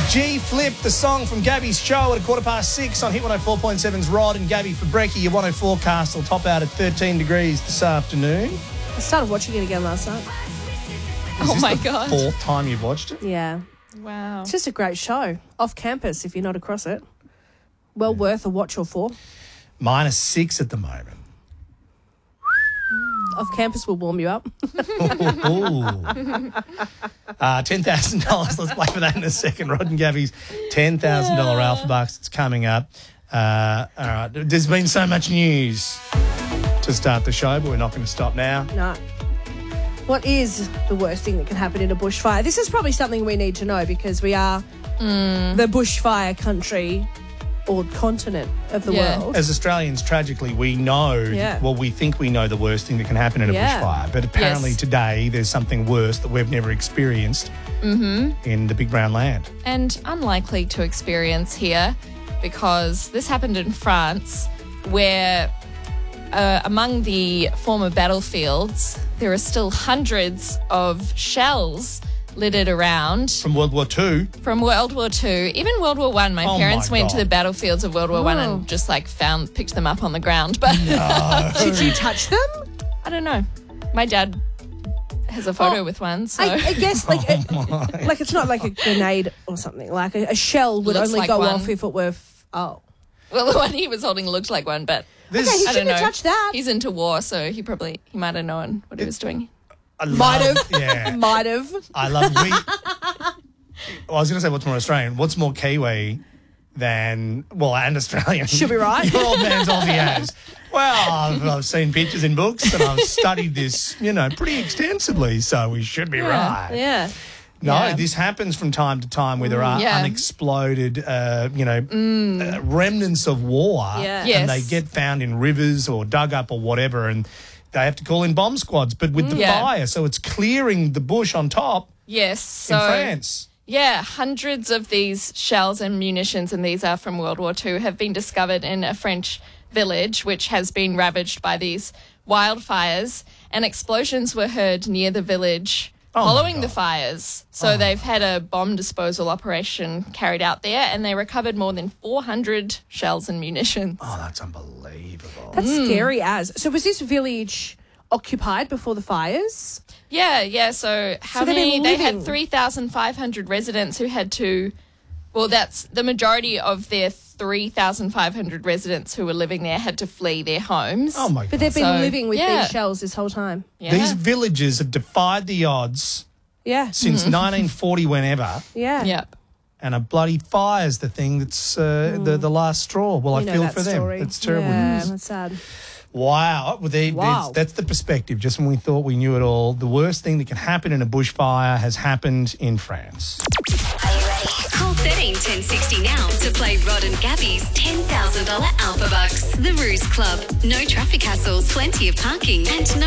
G-Flip, the song from Gabby's show at 6:15 on Hit 104.7's Rod and Gabby for Brekkie. Your 104 forecast will top out at 13 degrees this afternoon. I started watching it again last night. Is this my the God. fourth time you've watched it? Yeah. Wow. It's just a great show. Off campus, if you're not across it. Well worth a watch or four. -6 at the moment. Off campus will warm you up. $10,000. Let's play for that in a second. Rod and Gabby's $10,000 Alpha Bucks. It's coming up. All right. There's been so much news to start the show, but we're not going to stop now. No. What is the worst thing that can happen in a bushfire? This is probably something we need to know because we are the bushfire country or continent of the world. As Australians, tragically, we know, well, we think we know the worst thing that can happen in a bushfire. But apparently today there's something worse that we've never experienced in the big brown land. And unlikely to experience here because this happened in France where among the former battlefields, there are still hundreds of shells littered around. From World War II? From World War II. Even World War I. My parents went to the battlefields of World War I and just picked them up on the ground. But Did you touch them? I don't know. My dad has a photo with one. So I guess like it's not like a grenade or something. Like a shell would Looks only like go one. off if it were... well, the one he was holding looked like one, but Okay, he I don't shouldn't know. have touched that. He's into war, so he might have known what he was doing. Might have. Yeah. Might have. I love I was going to say what's more Australian. What's more Kiwi than, and Australian. Should be right. Your old man's Aussie as. Well, I've seen pictures in books and I've studied this, pretty extensively, so we should be right. Yeah. No, this happens from time to time where there are unexploded, remnants of war, and they get found in rivers or dug up or whatever, and they have to call in bomb squads, but with the fire, so it's clearing the bush on top. Yes, so in France. Yeah, hundreds of these shells and munitions, and these are from World War II, have been discovered in a French village which has been ravaged by these wildfires, and explosions were heard near the village following the fires. So they've had a bomb disposal operation carried out there, and they recovered more than 400 shells and munitions. Oh, that's unbelievable. That's scary as. So was this village occupied before the fires? Yeah. So they've been they had living- 3,500 residents who had to... Well, that's the majority of their 3,500 residents who were living there had to flee their homes. Oh, my God. But they've been living with yeah. these shells this whole time. Yeah. These villages have defied the odds Yeah. since 1940 whenever, Yeah. Yep. and a bloody fire's the thing that's the last straw. Well, We I know feel that for story. them. It's terrible Yeah, news. that's sad. Wow. Well, Wow. That's the perspective. Just when we thought we knew it all, the worst thing that can happen in a bushfire has happened in France. Are you ready? Call 13 1060 now to play Rod and Gabby's $10,000 Alpha Bucks. The Ruse Club. No traffic hassles, plenty of parking, and no